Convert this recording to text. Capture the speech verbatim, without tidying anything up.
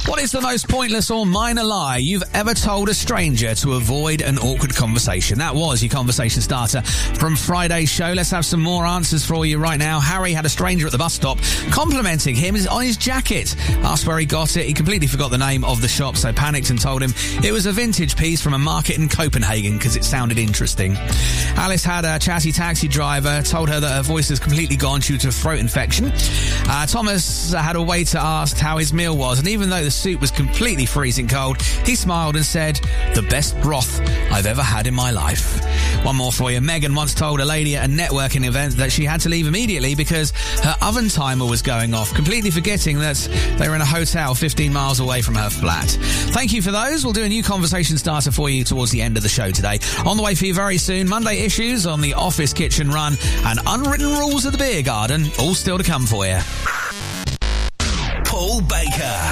What is the most pointless or minor lie you've ever told a stranger to avoid an awkward conversation? That was your conversation starter from Friday's show. Let's have some more answers for you right now. Harry had a stranger at the bus stop complimenting him on his jacket. Asked where he got it. He completely forgot the name of the shop, so panicked and told him it was a vintage piece from a market in Copenhagen because it sounded interesting. Alice had a chatty taxi driver, told her that her voice has completely gone due to a throat infection. Uh, Thomas had a waiter asked how his meal was, and even though the soup was completely freezing cold, he smiled and said, "The best broth I've ever had in my life." One more for you. Megan once told a lady at a networking event that she had to leave immediately because her oven timer was going off, completely forgetting that they were in a hotel fifteen miles away from her flat. Thank you for those. We'll do a new conversation starter for you towards the end of the show today. On the way for you very soon, Monday issues on the Office Kitchen Run and Unwritten Rules of the Beer Garden, all still to come for you. Paul Baker.